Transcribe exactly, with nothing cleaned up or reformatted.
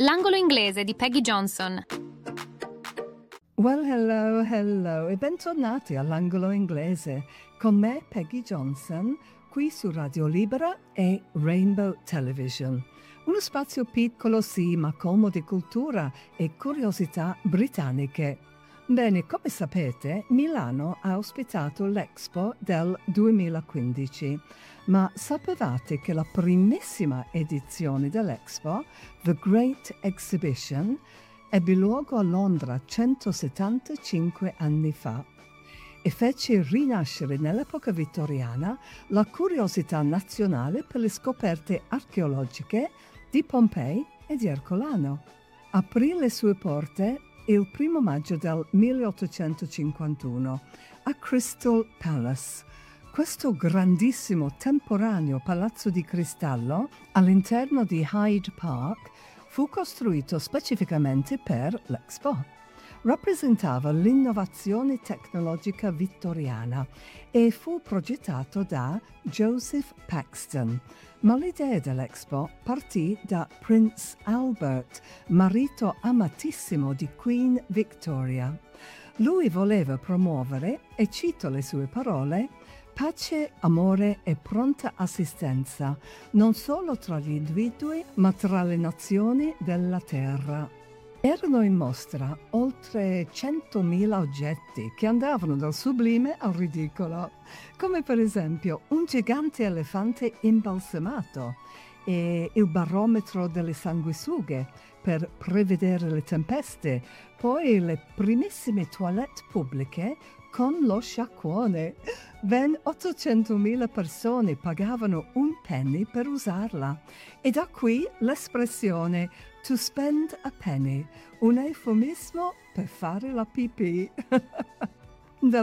L'angolo inglese di Peggy Johnson. Well, hello, hello e bentornati all'angolo inglese con me Peggy Johnson qui su Radio Libera e Rainbow Television. Uno spazio piccolo sì, ma colmo di cultura e curiosità britanniche. Bene, come sapete, Milano ha ospitato l'Expo del duemilaquindici, ma sapevate che la primissima edizione dell'Expo, The Great Exhibition, ebbe luogo a Londra centosettantacinque anni fa e fece rinascere nell'epoca vittoriana la curiosità nazionale per le scoperte archeologiche di Pompei e di Ercolano. Aprì le sue porte il primo maggio del milleottocentocinquantuno a Crystal Palace. Questo grandissimo temporaneo palazzo di cristallo all'interno di Hyde Park fu costruito specificamente per l'Expo. Rappresentava l'innovazione tecnologica vittoriana e fu progettato da Joseph Paxton. Ma l'idea dell'Expo partì da Prince Albert, marito amatissimo di Queen Victoria. Lui voleva promuovere, e cito le sue parole, pace, amore e pronta assistenza, non solo tra gli individui, ma tra le nazioni della terra. Erano in mostra oltre centomila oggetti che andavano dal sublime al ridicolo, come per esempio un gigante elefante imbalsamato e il barometro delle sanguisughe per prevedere le tempeste, poi le primissime toilette pubbliche con lo sciacquone. Ben ottocentomila persone pagavano un penny per usarla. E da qui l'espressione to spend a penny, un eufemismo per fare la pipì.